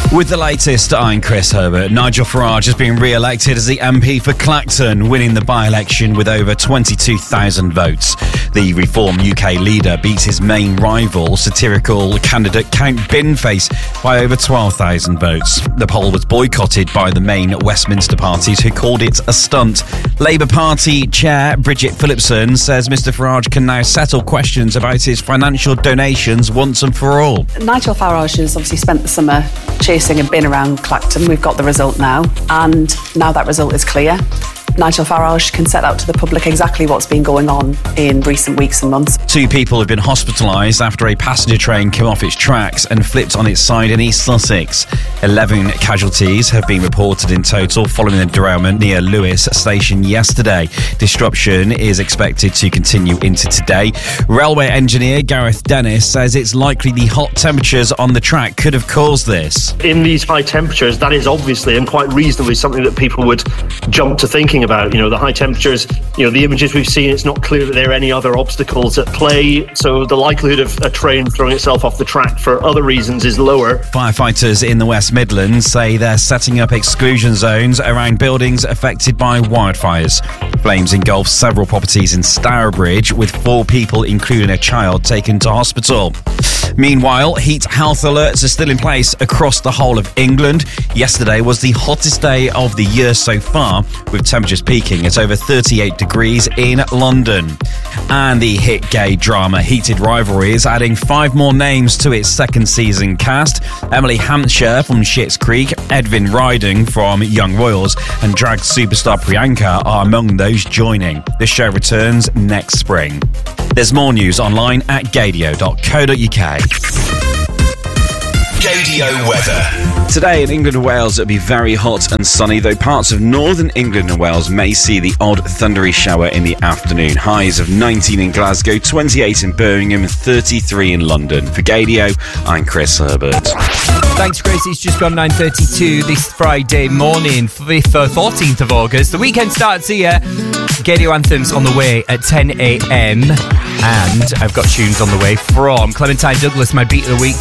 With the latest, I'm Chris Herbert. Nigel Farage has been re-elected as the MP for Clacton, winning the by-election with over 22,000 votes. The Reform UK leader beat his main rival, satirical candidate Count Binface, by over 12,000 votes. The poll was boycotted by the main Westminster parties, who called it a stunt. Labour Party chair Bridget Phillipson says Mr Farage can now settle questions about his financial donations once and for all. Nigel Farage has obviously spent the summer chasing a bin around Clacton. We've got the result now, and now that result is clear. Nigel Farage can set out to the public exactly what's been going on in recent weeks and months. 2 people have been hospitalised after a passenger train came off its tracks and flipped on its side in East Sussex. 11 casualties have been reported in total following the derailment near Lewes station yesterday. Disruption is expected to continue into today. Railway engineer Gareth Dennis says it's likely the hot temperatures on the track could have caused this. In these high temperatures, that is obviously and quite reasonably something that people would jump to thinking about. The high temperatures, the images we've seen, it's not clear that there are any other obstacles at play, so the likelihood of a train throwing itself off the track for other reasons is lower. Firefighters in the West Midlands say they're setting up exclusion zones around buildings affected by wildfires. Flames engulfed several properties in Stourbridge, with 4 people, including a child, taken to hospital. Meanwhile, heat health alerts are still in place across the whole of England. Yesterday was the hottest day of the year so far, with temperatures peaking at over 38 degrees in London. And the hit gay drama Heated Rivalry is adding 5 more names to its second season cast. Emily Hampshire from Schitt's Creek, Edwin Riding from Young Royals, and drag superstar Priyanka are among those joining. The show returns next spring. There's more news online at gadio.co.uk. Gadio weather. Today in England and Wales it'll be very hot and sunny, though parts of northern England and Wales may see the odd thundery shower in the afternoon. Highs of 19 in Glasgow, 28 in Birmingham, 33 in London. For Gadio, I'm Chris Herbert. Thanks, Chris. It's just gone 9:32 this Friday morning, 14th of August. The weekend starts here. Gadio Anthems on the way at 10 a.m. And I've got tunes on the way from Clementine Douglas, my Beat of the Week.